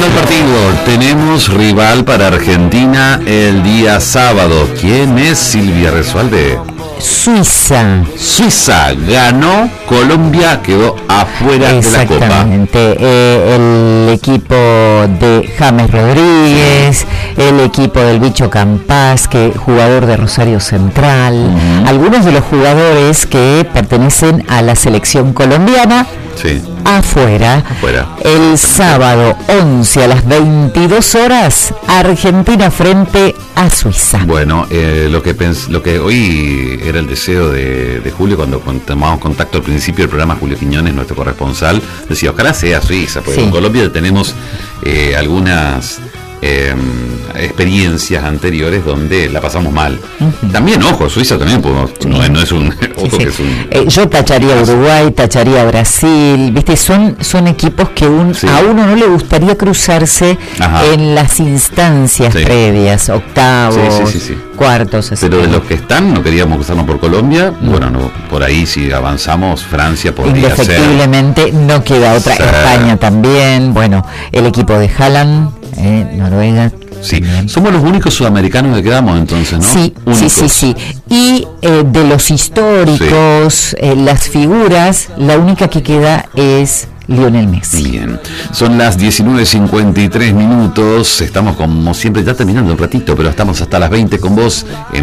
el partido. Tenemos rival para Argentina el día sábado. ¿Quién es Silvia Resualde? Suiza Ganó, Colombia quedó afuera de la Copa. Exactamente, el equipo de James Rodríguez, el equipo del Bicho Campás, que jugador de Rosario Central, algunos de los jugadores que pertenecen a la selección colombiana. Sí. Afuera. El sábado 11 a las 22 horas, Argentina frente a Suiza. Bueno, lo que hoy era el deseo de Julio cuando tomamos contacto al principio del programa. Julio Quiñones, nuestro corresponsal, decía, ojalá sea Suiza, porque en Colombia tenemos algunas experiencias anteriores donde la pasamos mal. También, ojo, Suiza también podemos, no es un ojo que es un... yo tacharía a Uruguay, tacharía a Brasil, viste, son equipos que a uno no le gustaría cruzarse en las instancias previas, octavos, cuartos, así. Pero de los que están, no queríamos cruzarnos por Colombia. Bueno, no, por ahí si avanzamos, Francia podría ser. Indefectiblemente no queda otra. España también, bueno, el equipo de Haaland, Noruega. Sí, somos los únicos sudamericanos que quedamos entonces, ¿no? Sí. Y de los históricos, las figuras, la única que queda es Lionel Messi. Bien, son las 19:53. Estamos como siempre ya terminando un ratito, pero estamos hasta las 20 con vos en